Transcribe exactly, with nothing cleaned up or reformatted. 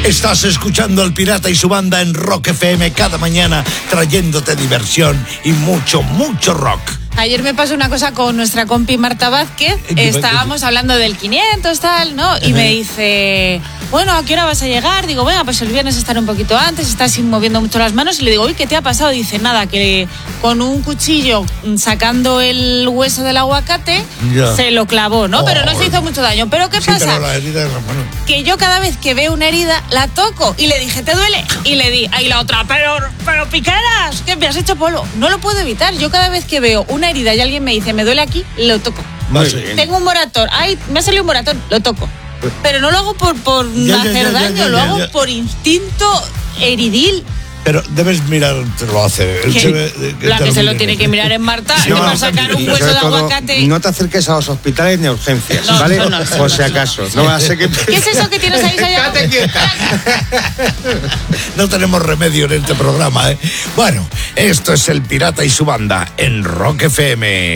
Estás escuchando al Pirata y su banda en Rock F M cada mañana, trayéndote diversión y mucho, mucho rock. Ayer me pasó una cosa con nuestra compi Marta Vázquez. Estábamos hablando del quinientos, tal, ¿no? Y me dice, bueno, ¿a qué hora vas a llegar? Digo, venga, pues el viernes estaré un poquito antes, estás moviendo mucho las manos. Y le digo, uy, ¿qué te ha pasado? Dice, nada, que con un cuchillo sacando el hueso del aguacate, ya. se lo clavó, ¿no? Oh, pero no se hizo mucho daño. ¿Pero qué sí, pasa? Pero la herida es la mano. Que yo cada vez que veo una herida, la toco. Y le dije, ¿te duele? Y le di, ahí la otra, pero, pero piqueras, ¿qué me has hecho polvo? No lo puedo evitar. Yo cada vez que veo una herida y alguien me dice, me duele aquí, lo toco. Tengo un moratón, ay, me ha salido un moratón, lo toco. Pero no lo hago por, por ya, hacer ya, ya, daño, ya, ya, lo hago ya. por instinto heridil. Pero debes mirar, te lo hace. ¿Qué? Se ve, que la que se lo tiene que mirar es Marta, sí, no, para sacar un hueso de aguacate. No te acerques a los hospitales ni a urgencias, no, ¿vale? No, no, por no, si acaso. No va a ser que... ¿Qué es eso que tienes ahí allá? No tenemos remedio en este programa, ¿eh? Bueno, esto es el Pirata y su banda en Rock F M.